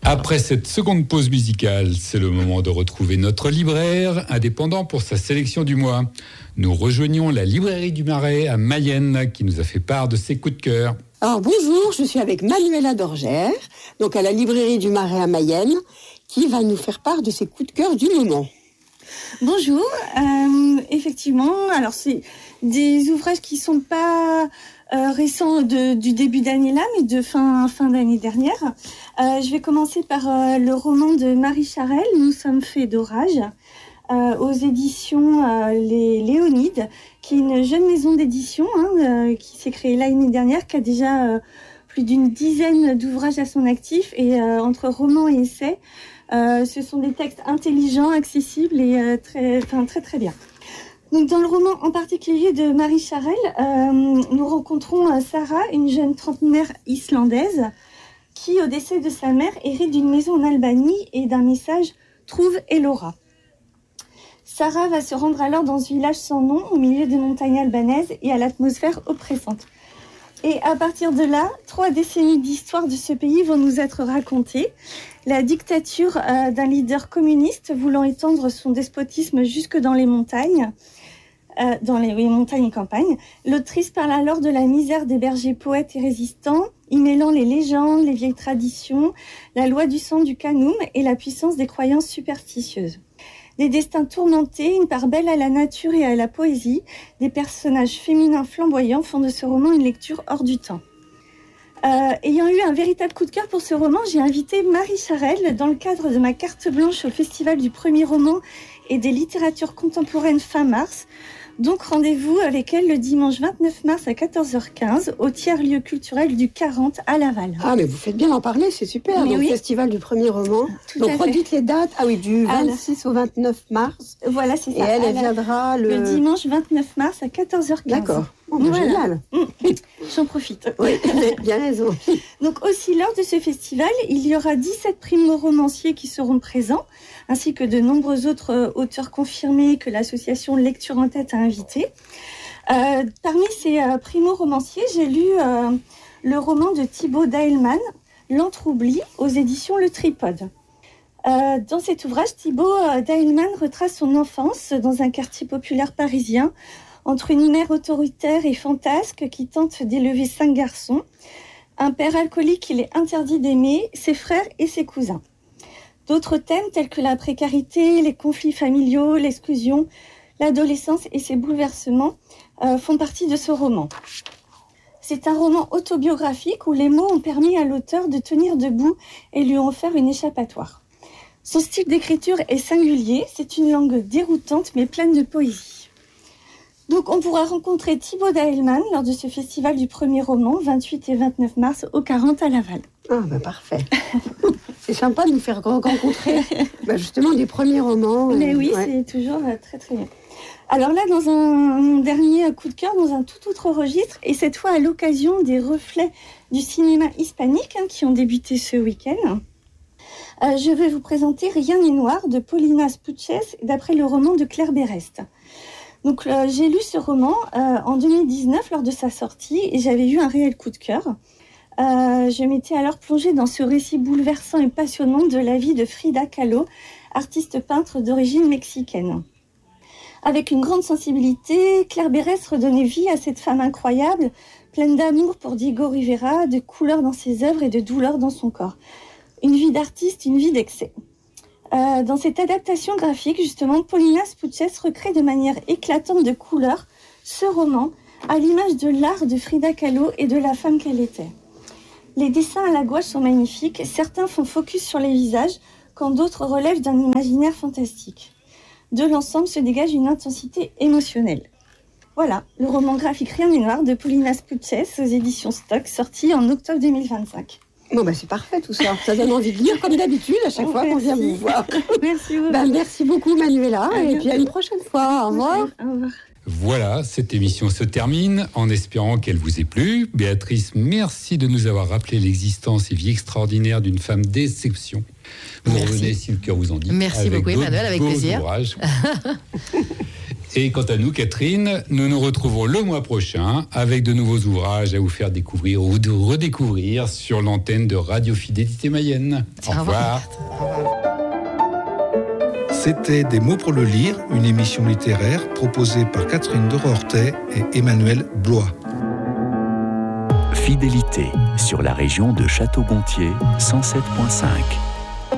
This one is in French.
Après cette seconde pause musicale, c'est le moment de retrouver notre libraire indépendant pour sa sélection du mois. Nous rejoignons la librairie du Marais à Mayenne qui nous a fait part de ses coups de cœur. Alors bonjour, je suis avec Manuela Dorgère, donc à la librairie du Marais à Mayenne, qui va nous faire part de ses coups de cœur du moment. Bonjour, effectivement, alors c'est des ouvrages qui ne sont pas récents du début d'année là, mais de fin d'année dernière. Je vais commencer par le roman de Marie Charelle, Nous sommes faits d'orage, aux éditions Les Léonides, qui est une jeune maison d'édition qui s'est créée l'année dernière, qui a déjà plus d'une dizaine d'ouvrages à son actif, et entre romans et essais, ce sont des textes intelligents, accessibles et très bien. Donc, dans le roman en particulier de Marie Charelle, nous rencontrons Sarah, une jeune trentenaire islandaise qui, au décès de sa mère, hérite d'une maison en Albanie et d'un message « Trouve Elora ». Sarah va se rendre alors dans ce village sans nom, au milieu des montagnes albanaises et à l'atmosphère oppressante. Et à partir de là, 3 décennies d'histoire de ce pays vont nous être racontées. La dictature d'un leader communiste voulant étendre son despotisme jusque dans les montagnes, montagnes et campagnes. L'autrice parle alors de la misère des bergers poètes et résistants, y mêlant les légendes, les vieilles traditions, la loi du sang du Kanoum et la puissance des croyances superstitieuses. Des destins tourmentés, une part belle à la nature et à la poésie, des personnages féminins flamboyants font de ce roman une lecture hors du temps. Ayant eu un véritable coup de cœur pour ce roman, j'ai invité Marie Charelle dans le cadre de ma carte blanche au Festival du Premier Roman et des littératures contemporaines fin mars. Donc rendez-vous avec elle le dimanche 29 mars à 14h15 au tiers-lieu culturel du 40 à Laval. Ah, mais vous faites bien d'en parler, c'est super. Mais donc, oui. Festival du Premier Roman. Tout donc, à fait. redites les dates. Ah oui, du 26 au 29 mars. Voilà, c'est ça. Et elle viendra le dimanche 29 mars à 14h15. D'accord. Oh, Voilà. Génial. J'en profite. Oui, vous avez bien raison. Donc aussi lors de ce festival, il y aura 17 primo-romanciers qui seront présents, ainsi que de nombreux autres auteurs confirmés que l'association Lecture en Tête a invités. Parmi ces primo-romanciers, j'ai lu le roman de Thibaut Dahelman, L'Entroubli, aux éditions Le Tripode. Dans cet ouvrage, Thibaut Dahelman retrace son enfance dans un quartier populaire parisien, entre une mère autoritaire et fantasque qui tente d'élever 5 garçons, un père alcoolique qu'il est interdit d'aimer, ses frères et ses cousins. D'autres thèmes tels que la précarité, les conflits familiaux, l'exclusion, l'adolescence et ses bouleversements font partie de ce roman. C'est un roman autobiographique où les mots ont permis à l'auteur de tenir debout et lui ont offert une échappatoire. Son style d'écriture est singulier, c'est une langue déroutante mais pleine de poésie. Donc, on pourra rencontrer Thibaut Dahelman lors de ce festival du Premier Roman, 28 et 29 mars, au 40 à Laval. Ah, ben parfait. C'est sympa de nous faire rencontrer justement des premiers romans. Mais oui, ouais. C'est toujours très très bien. Alors là, dans un dernier coup de cœur, dans un tout autre registre, et cette fois à l'occasion des reflets du cinéma hispanique qui ont débuté ce week-end, je vais vous présenter Rien n'est noir de Paulina Spuches, d'après le roman de Claire Berest. Donc, j'ai lu ce roman en 2019 lors de sa sortie et j'avais eu un réel coup de cœur. Je m'étais alors plongée dans ce récit bouleversant et passionnant de la vie de Frida Kahlo, artiste peintre d'origine mexicaine. Avec une grande sensibilité, Claire Berest redonnait vie à cette femme incroyable, pleine d'amour pour Diego Rivera, de couleur dans ses œuvres et de douleur dans son corps. Une vie d'artiste, une vie d'excès. Dans cette adaptation graphique, justement, Paulina Spuches recrée de manière éclatante de couleurs ce roman à l'image de l'art de Frida Kahlo et de la femme qu'elle était. Les dessins à la gouache sont magnifiques, certains font focus sur les visages, quand d'autres relèvent d'un imaginaire fantastique. De l'ensemble se dégage une intensité émotionnelle. Voilà, le roman graphique Rien n'est noir de Paulina Spuches aux éditions Stock, sorti en octobre 2025. Bon, c'est parfait tout ça. Ça donne envie de lire comme d'habitude à chaque fois qu'on vient vous voir. Merci beaucoup. Merci beaucoup Manuela et puis à une prochaine fois. Au revoir. Au revoir. Voilà, cette émission se termine en espérant qu'elle vous ait plu. Béatrice, merci de nous avoir rappelé l'existence et vie extraordinaire d'une femme d'exception. Vous revenez si le cœur vous en dit. Merci beaucoup Emmanuel, avec plaisir. Et quant à nous, Catherine, nous nous retrouvons le mois prochain avec de nouveaux ouvrages à vous faire découvrir ou de redécouvrir sur l'antenne de Radio Fidélité Mayenne. Au revoir. C'était Des mots pour le lire, une émission littéraire proposée par Catherine Dorortais et Emmanuel Blois. Fidélité sur la région de Château-Gontier 107.5.